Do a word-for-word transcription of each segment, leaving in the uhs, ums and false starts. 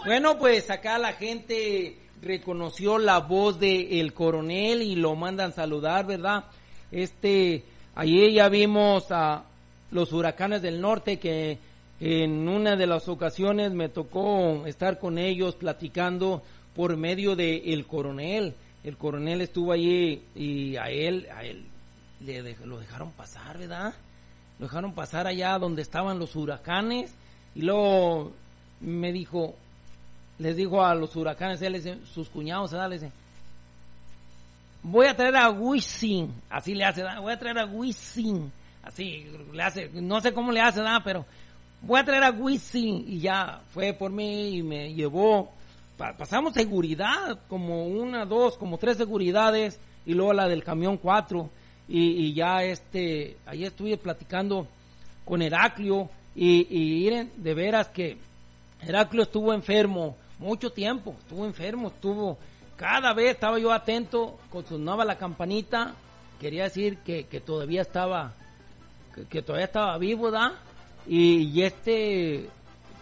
Bueno, pues acá la gente reconoció la voz de el coronel y lo mandan saludar, ¿verdad? Este, ayer ya vimos a los huracanes del norte, que en una de las ocasiones me tocó estar con ellos platicando por medio de el coronel. El coronel estuvo allí y a él, a él le dej- lo dejaron pasar, ¿verdad? Lo dejaron pasar allá donde estaban los huracanes, y luego me dijo, les dijo a los huracanes, él, les- sus cuñados, ¿verdad? Les dice, voy a traer a Wisin, así le hace, ¿verdad? Voy a traer a Wisin, así le hace, no sé cómo le hace, ¿verdad? Pero voy a traer a Wisin, y ya fue por mí y me llevó, pa- pasamos seguridad, como una, dos, como tres seguridades, y luego la del camión cuatro, y, y ya este, ahí estuve platicando con Heraclio, y, y miren, de veras que Heraclio estuvo enfermo mucho tiempo, estuvo enfermo, estuvo, cada vez estaba yo atento, con sonaba la campanita, quería decir que, que todavía estaba, que, que todavía estaba vivo, ¿da? Y, y este,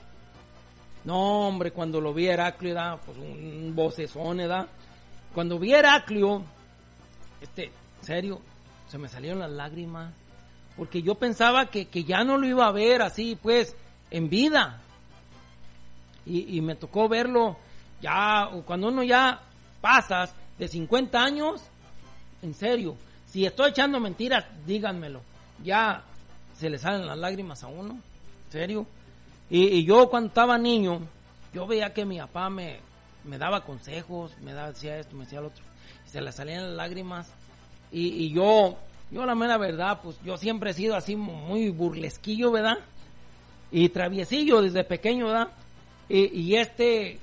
no hombre, cuando lo vi a Heraclio, ¿da? Pues un vocesón, ¿da? Cuando vi a Heraclio, este, en serio, se me salieron las lágrimas, porque yo pensaba que, que ya no lo iba a ver así, pues, en vida. Y, y me tocó verlo ya, cuando uno ya pasas de cincuenta años, en serio, si estoy echando mentiras, díganmelo, ya se le salen las lágrimas a uno, en serio. Y, y yo cuando estaba niño, yo veía que mi papá me, me daba consejos, me daba, decía esto, me decía lo otro, y se le salían las lágrimas, y, y yo, yo la mera verdad, pues yo siempre he sido así muy burlesquillo, ¿verdad? Y traviesillo desde pequeño, ¿verdad? Y, y este,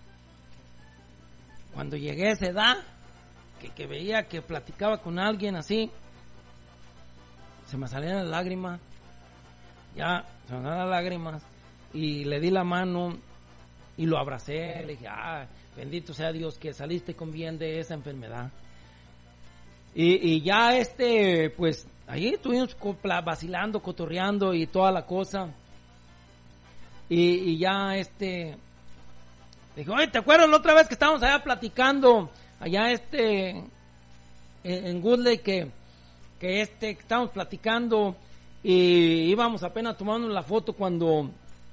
cuando llegué a esa edad, que, que veía que platicaba con alguien así, se me salían las lágrimas, ya, se me salían las lágrimas, y le di la mano, y lo abracé, le dije, ah, bendito sea Dios que saliste con bien de esa enfermedad. Y, y ya este, pues, ahí estuvimos copla- vacilando, cotorreando y toda la cosa. Y, y ya este dijo, oye, ¿te acuerdas la otra vez que estábamos allá platicando allá este en, en Goodley que que este que estábamos platicando y íbamos apenas tomando la foto cuando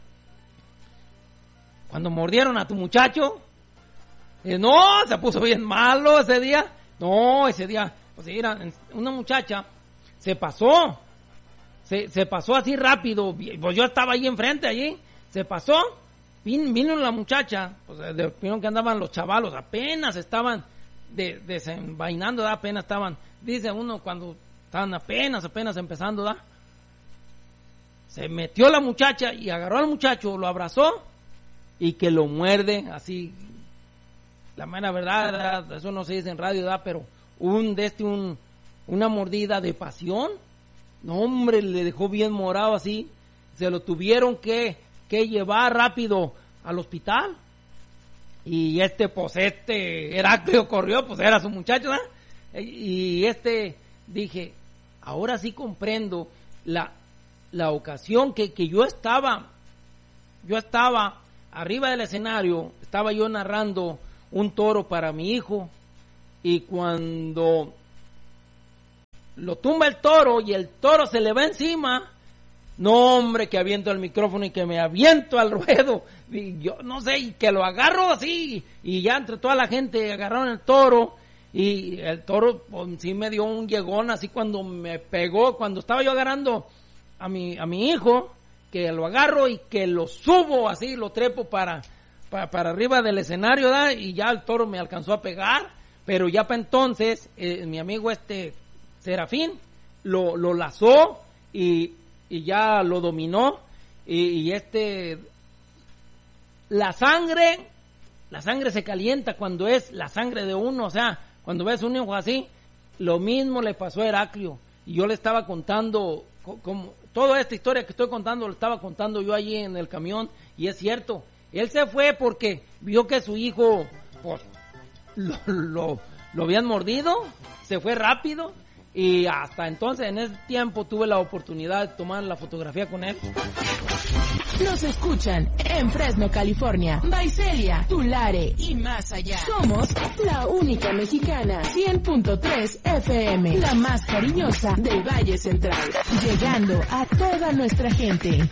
cuando mordieron a tu muchacho? Y no, se puso bien malo ese día. No, ese día, pues mira, una muchacha se pasó, se, se pasó así rápido, pues yo estaba ahí enfrente allí. Se pasó, vino, vino la muchacha, pues de, vieron que andaban los chavalos, apenas estaban de, desenvainando, ¿da? Apenas estaban, dice uno cuando estaban apenas, apenas empezando, ¿da? Se metió la muchacha y agarró al muchacho, lo abrazó y que lo muerde, así, la mera verdad, ¿da? Eso no se dice en radio, ¿da? Pero un de este, un, una mordida de pasión, no hombre, le dejó bien morado así, se lo tuvieron que que llevar rápido al hospital, y este pues este Heraclio corrió, pues era su muchacho, ¿eh? Y este dije, ahora sí comprendo la la ocasión que, que yo estaba yo estaba arriba del escenario, estaba yo narrando un toro para mi hijo, y cuando lo tumba el toro y el toro se le va encima, no hombre, que aviento el micrófono y que me aviento al ruedo, y yo no sé, y que lo agarro así, y ya entre toda la gente agarraron el toro, y el toro pues, sí me dio un llegón así cuando me pegó, cuando estaba yo agarrando a mi a mi hijo, que lo agarro y que lo subo así, lo trepo para para, para arriba del escenario, ¿da? Y ya el toro me alcanzó a pegar, pero ya para entonces eh, mi amigo este Serafín lo, lo lazó y y ya lo dominó, y, y este, la sangre, la sangre se calienta cuando es la sangre de uno, o sea, cuando ves un hijo así, lo mismo le pasó a Heraclio, y yo le estaba contando, como, toda esta historia que estoy contando, lo estaba contando yo allí en el camión, y es cierto, él se fue porque vio que su hijo, pues, lo, lo, lo habían mordido, se fue rápido, y hasta entonces, en ese tiempo, tuve la oportunidad de tomar la fotografía con él. Nos escuchan en Fresno, California, Visalia, Tulare y más allá. Somos la única mexicana, cien punto tres F M, la más cariñosa del Valle Central, llegando a toda nuestra gente.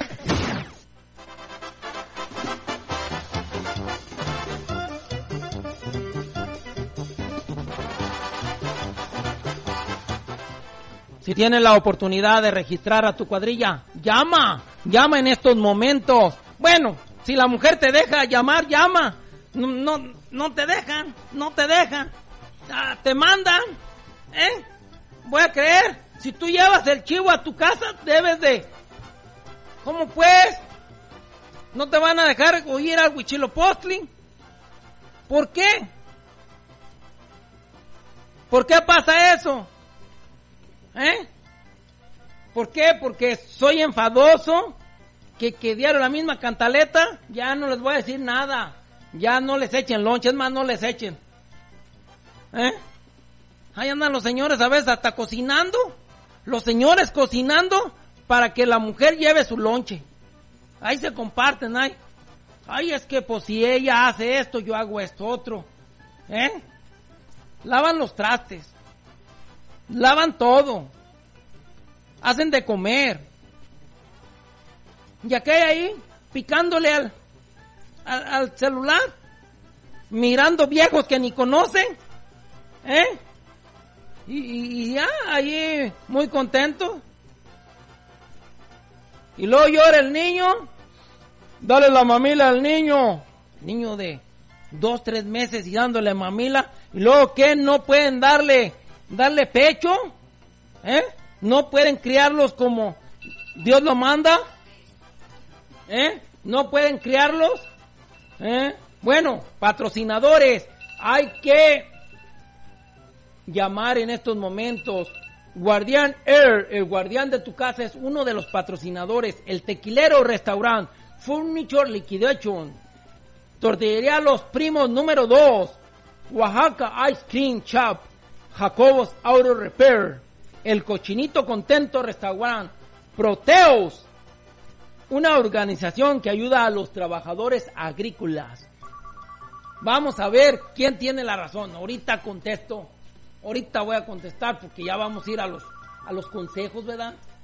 Si tienes la oportunidad de registrar a tu cuadrilla, llama, llama en estos momentos. Bueno, si la mujer te deja llamar, llama. No, no, no te dejan, no te dejan. Ah, te mandan, ¿eh? Voy a creer, si tú llevas el chivo a tu casa, debes de... ¿Cómo pues? ¿No te van a dejar oír al Huitzilopochtli? ¿Por qué? ¿Por qué pasa eso? ¿Eh? ¿Por qué? Porque soy enfadoso, que, que diario la misma cantaleta, ya no les voy a decir nada, ya no les echen lonche, es más, no les echen. ¿Eh? Ahí andan los señores a veces hasta cocinando, los señores cocinando para que la mujer lleve su lonche. Ahí se comparten, ay, ay, es que pues si ella hace esto, yo hago esto otro. ¿Eh? Lavan los trastes. Lavan todo, hacen de comer, y aquel ahí picándole al, al, al celular, mirando viejos que ni conocen, ¿eh? Y, y, y ya, ahí muy contento. Y luego llora el niño, dale la mamila al niño, niño de dos, tres meses y dándole mamila, y luego ¿qué? No pueden darle... darle pecho, ¿eh? No pueden criarlos como Dios lo manda, ¿eh? No pueden criarlos, ¿eh? Bueno, patrocinadores, hay que llamar en estos momentos. Guardián Air, el guardián de tu casa, es uno de los patrocinadores. El Tequilero Restaurant, Furniture Liquidation, Tortillería Los Primos número dos, Oaxaca Ice Cream Shop, Jacobos Auto Repair, El Cochinito Contento Restaurant, Proteus, una organización que ayuda a los trabajadores agrícolas. Vamos a ver quién tiene la razón. Ahorita contesto, ahorita voy a contestar porque ya vamos a ir a los, a los consejos, ¿verdad?